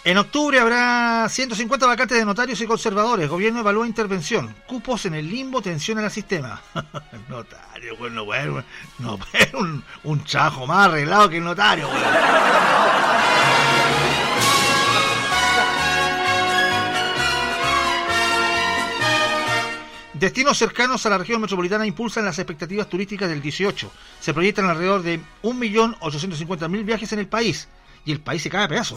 En octubre habrá 150 vacantes de notarios y conservadores. Gobierno evalúa intervención. Cupos en el limbo tensionan al sistema. Notario, güey, no puede un chajo más arreglado que el notario, güey. Destinos cercanos a la región metropolitana impulsan las expectativas turísticas del 18. Se proyectan alrededor de 1.850.000 viajes en el país. Y el país se cae a pedazos.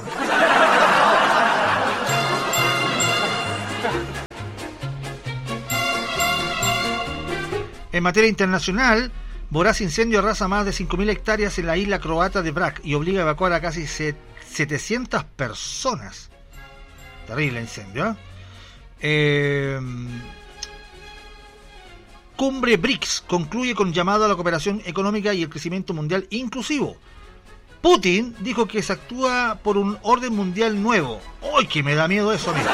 En materia internacional, voraz incendio arrasa más de 5.000 hectáreas en la isla croata de Brač y obliga a evacuar a casi 700 personas. Terrible incendio, Cumbre BRICS concluye con llamado a la cooperación económica y el crecimiento mundial inclusivo. Putin dijo que se actúa por un orden mundial nuevo. ¡Ay, que me da miedo eso, amigo!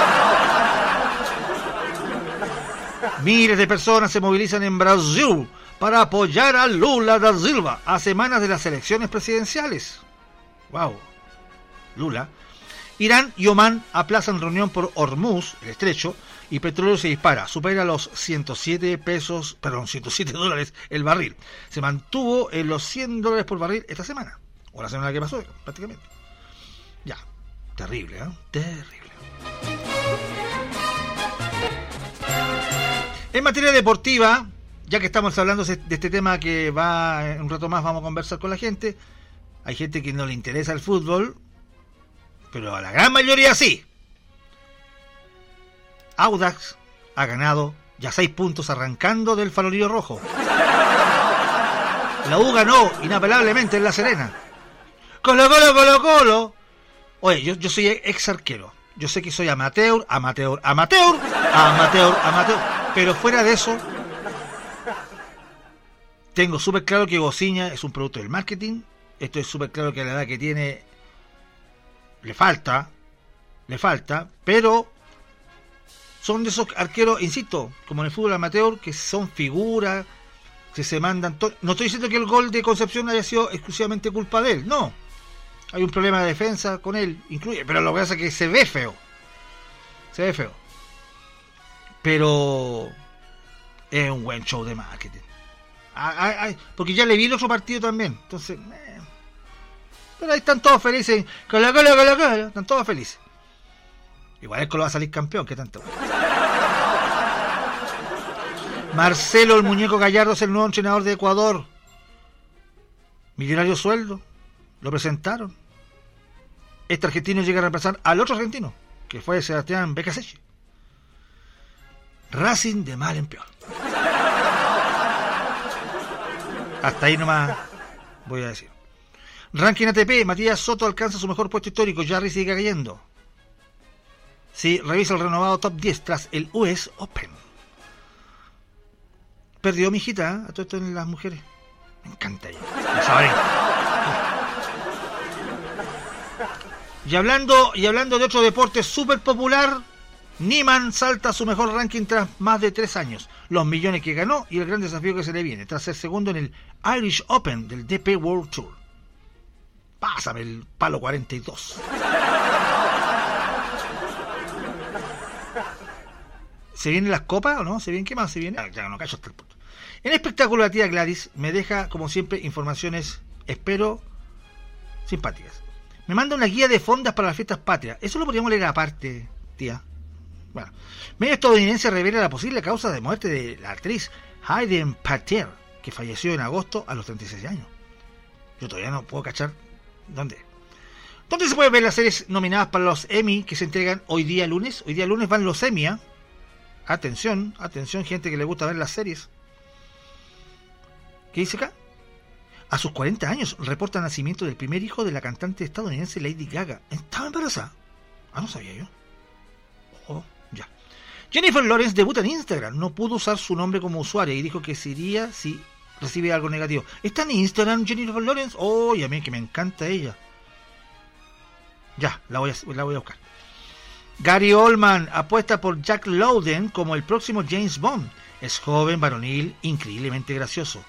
Miles de personas se movilizan en Brasil para apoyar a Lula da Silva a semanas de las elecciones presidenciales. ¡Wow! Lula. Irán y Omán aplazan reunión por Hormuz, el estrecho, y petróleo se dispara. Supera los $107 el barril. Se mantuvo en los $100 por barril esta semana. O la semana que pasó, prácticamente. Ya. Terrible, ¿eh? Terrible. En materia deportiva, ya que estamos hablando de este tema que va en un rato más, vamos a conversar con la gente. Hay gente que no le interesa el fútbol, pero a la gran mayoría sí. Audax ha ganado ya 6 puntos arrancando del farolillo rojo. La U ganó inapelablemente en La Serena. Colo. Oye, yo soy ex arquero. Yo sé que soy amateur. Pero fuera de eso, tengo súper claro que Gociña es un producto del marketing. Esto es súper claro que a la edad que tiene le falta, pero son de esos arqueros, insisto, como en el fútbol amateur, que son figuras, que se mandan... No estoy diciendo que el gol de Concepción haya sido exclusivamente culpa de él, no. Hay un problema de defensa con él, pero lo que pasa es que se ve feo. Pero es un buen show de marketing. Porque ya le vi el otro partido también, entonces... Pero ahí están todos felices. Colo. Están todos felices. Igual el Colo va a salir campeón, ¿qué tanto? Marcelo el Muñeco Gallardo es el nuevo entrenador de Ecuador. Millonario sueldo. Lo presentaron. Este argentino llega a reemplazar al otro argentino, que fue Sebastián Becasecchi. Racing de mal en peor. Hasta ahí nomás voy a decir. Ranking ATP, Matías Soto alcanza su mejor puesto histórico, Jarry sigue cayendo. Sí, revisa el renovado top 10 tras el US Open. Perdió mi hijita, a todo esto en las mujeres. Me encanta ella. Lo saben. Y hablando de otro deporte súper popular, Niemann salta a su mejor ranking tras más de 3 años. Los millones que ganó y el gran desafío que se le viene, tras ser segundo en el Irish Open del DP World Tour. Pásame el palo 42. ¿Se vienen las copas o no? ¿Se vienen qué más? ¿Se viene? Ya no callo hasta el punto. En espectáculo, la tía Gladys me deja, como siempre, informaciones, espero, simpáticas. Me manda una guía de fondas para las fiestas patrias. Eso lo podríamos leer aparte, tía. Bueno, medio estadounidense revela la posible causa de muerte de la actriz Hayden Panettiere, que falleció en agosto a los 36 años. Yo todavía no puedo cachar dónde. ¿Dónde se pueden ver las series nominadas para los Emmy que se entregan hoy día lunes? Hoy día lunes van los Emmy, ¿eh? Atención, gente que le gusta ver las series. ¿Qué dice acá? A sus 40 años reporta nacimiento del primer hijo de la cantante estadounidense Lady Gaga. ¿Estaba embarazada? Ah, no sabía yo. Oh, ya. Jennifer Lawrence debuta en Instagram. No pudo usar su nombre como usuaria y dijo que sería si recibe algo negativo. ¿Está en Instagram Jennifer Lawrence? Oh, y a mí que me encanta ella. Ya, la voy a buscar. Gary Oldman apuesta por Jack Lowden como el próximo James Bond. Es joven, varonil, increíblemente gracioso.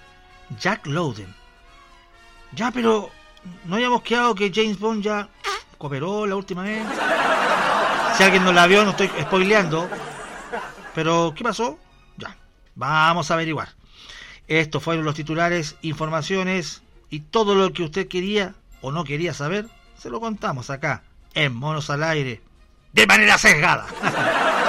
Jack Lowden. Ya, pero no habíamos quedado que James Bond ya cooperó la última vez. Si alguien no la vio, no estoy spoileando. Pero, ¿qué pasó? Ya, vamos a averiguar. Estos fueron los titulares, informaciones y todo lo que usted quería o no quería saber, se lo contamos acá, en Monos al Aire, de manera sesgada.